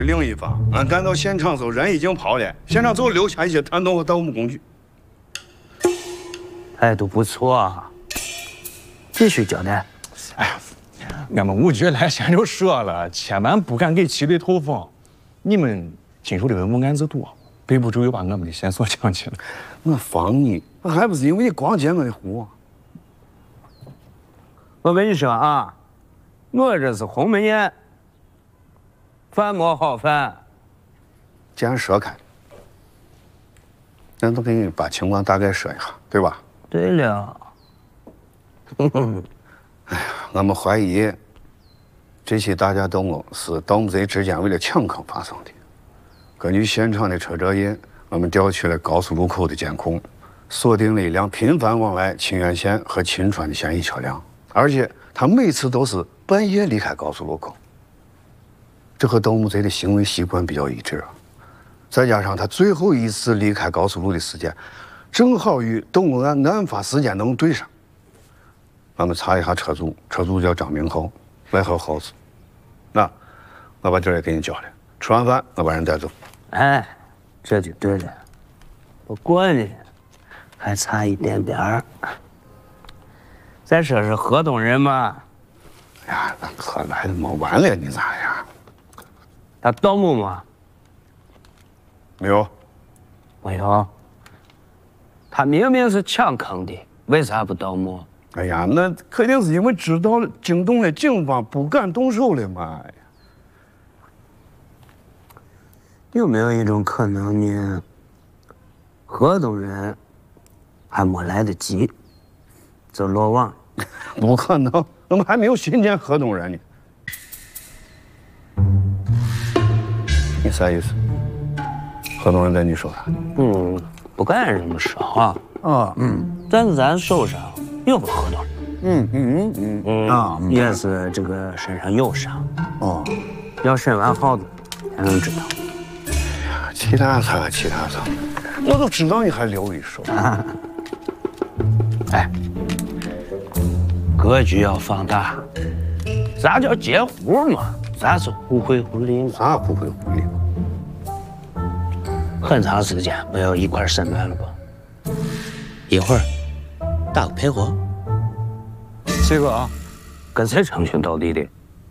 另一方，俺赶到现场时候，人已经跑了，现场就留下一些弹头和盗墓工具。 态度不错啊，继续交代。 哎呀，俺们吴局来先就说了，千万不敢给七队投放。你们经手的文物案子多，背不住又把俺们的线索抢去了。 我放你，还不是因为你光捡我的货。 我跟你说啊，我这是鸿门宴，饭没好饭。 既然说开，咱都给你把情况大概说一下，对吧？ 对了。 我们怀疑这起大家斗殴是盗墓贼之间为了抢坑发生的。根据现场的车辙印，我们调取了高速路口的监控，锁定了一辆频繁往来清源县和秦川的嫌疑车辆，而且他每次都是半夜离开高速路口，这和盗墓贼的行为习惯比较一致。再加上他最后一次离开高速路的时间，正好与斗殴案案发时间能对上。我们查一下车主，车主叫张明浩，外号耗子。那我把地儿也给你交了，吃完饭我把人带走。 哎，这就对了。不过呢，还差一点点儿。再说是河东人嘛。 哎呀，那可来的没完了，你咋呀？ 他盗墓吗？ 没有。 没有。他明明是抢坑的，为啥不盗墓？ 哎呀，那肯定是因为知道了，惊动了警方，不敢动手了嘛。 有没有一种可能呢？河东人还没来得及就落网了？ 不可能，我们还没有寻见河东人呢。你啥意思？河东人在你手上？ 不敢这么说啊。但是咱手上有个河东人。也是这个身上有伤。要审完耗子才能知道。 其他啥？我都知道，你还留一手。 哎，格局要放大。啥叫截胡嘛？咱是互惠互利嘛。 啥互惠互利？ 很长时间没有一块审判了吧？一会儿打个配合。 七哥， 跟谁称兄道弟的？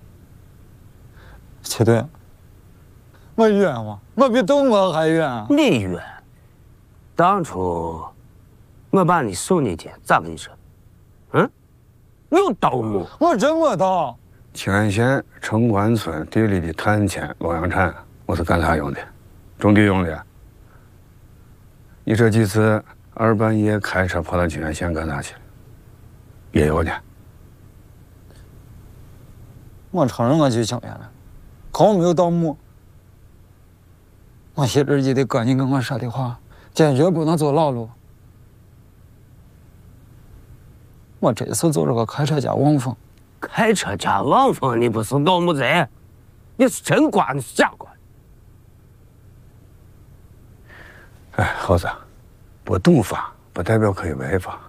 七队，我冤枉，我比斗我还冤。 你冤？当初我把你送进去，咋跟你说？有盗墓？ 我真没盗。 清安县城关村地里的碳纤洛阳铲，我是干啥用的？种地用的。你这几次二半夜开车跑到清安县干啥去了？也有的。 我承认我去清源了，可我没有盗墓。我写日记的哥，你跟我说的话，坚决不能走老路。我这次就是个开车加望风。 开车加望风，你不是盗墓贼，你是真瓜，你是假瓜。 哎，耗子，不懂法不代表可以违法。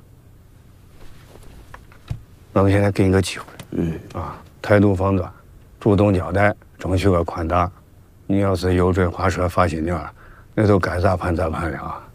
我们现在给你个机会，态度放软，主动交代，争取个宽大。你要是油嘴滑舌、发心眼儿，那就该咋判咋判了啊。